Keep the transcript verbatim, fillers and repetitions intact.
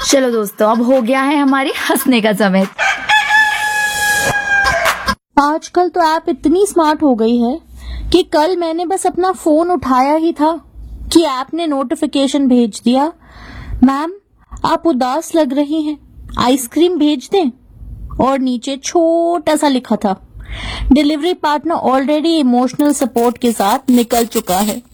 चलो दोस्तों, अब हो गया है हमारी हंसने का समय। आजकल तो ऐप इतनी स्मार्ट हो गई है कि कल मैंने बस अपना फोन उठाया ही था कि ऐप ने नोटिफिकेशन भेज दिया, मैम आप उदास लग रही हैं, आइसक्रीम भेज दें। और नीचे छोटा सा लिखा था, delivery partner already emotional support के साथ निकल चुका है।